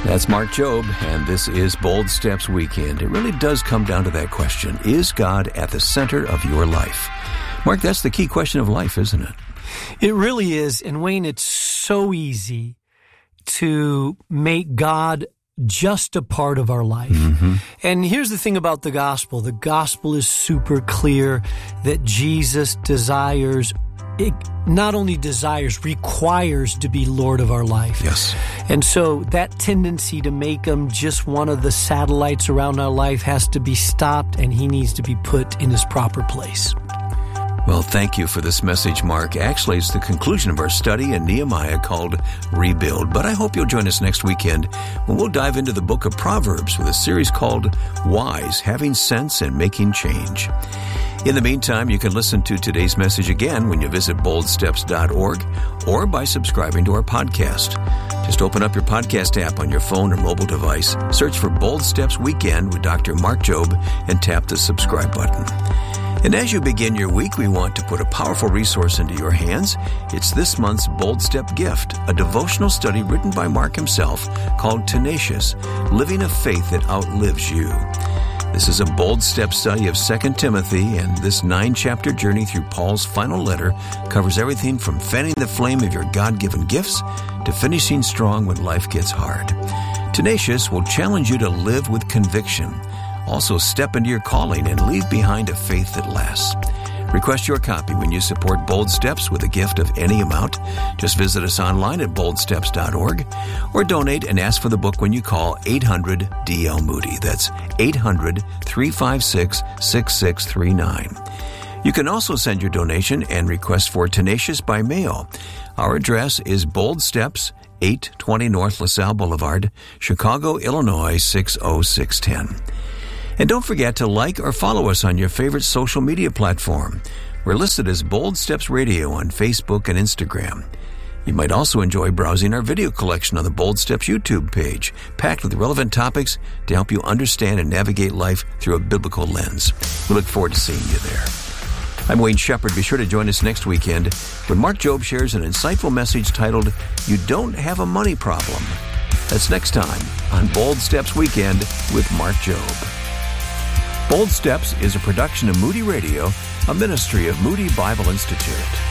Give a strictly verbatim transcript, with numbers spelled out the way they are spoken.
That's Mark Jobe, and this is Bold Steps Weekend. It really does come down to that question. Is God at the center of your life? Mark, that's the key question of life, isn't it? It really is. And Wayne, it's so easy to make God just a part of our life. Mm-hmm. And here's the thing about the gospel. The gospel is super clear that Jesus desires, it not only desires, requires to be Lord of our life. Yes. And so that tendency to make him just one of the satellites around our life has to be stopped, and he needs to be put in his proper place. Well, thank you for this message, Mark. Actually, it's the conclusion of our study in Nehemiah called Rebuild. But I hope you'll join us next weekend when we'll dive into the book of Proverbs with a series called Wise, Having Sense and Making Change. In the meantime, you can listen to today's message again when you visit bold steps dot org or by subscribing to our podcast. Just open up your podcast app on your phone or mobile device, search for Bold Steps Weekend with Doctor Mark Jobe, and tap the subscribe button. And as you begin your week, we want to put a powerful resource into your hands. It's this month's Bold Step Gift, a devotional study written by Mark himself called Tenacious, Living a Faith That Outlives You. This is a bold step study of Second Timothy, and this nine-chapter journey through Paul's final letter covers everything from fanning the flame of your God-given gifts to finishing strong when life gets hard. Tenacious will challenge you to live with conviction. Also, step into your calling and leave behind a faith that lasts. Request your copy when you support Bold Steps with a gift of any amount. Just visit us online at bold steps dot org or donate and ask for the book when you call eight hundred D L Moody. That's eight hundred, three five six, six six three nine. You can also send your donation and request for Tenacious by mail. Our address is Bold Steps, eight twenty North LaSalle Boulevard, Chicago, Illinois, six oh six one oh. And don't forget to like or follow us on your favorite social media platform. We're listed as Bold Steps Radio on Facebook and Instagram. You might also enjoy browsing our video collection on the Bold Steps YouTube page, packed with relevant topics to help you understand and navigate life through a biblical lens. We look forward to seeing you there. I'm Wayne Shepherd. Be sure to join us next weekend when Mark Jobe shares an insightful message titled, You Don't Have a Money Problem. That's next time on Bold Steps Weekend with Mark Jobe. Bold Steps is a production of Moody Radio, a ministry of Moody Bible Institute.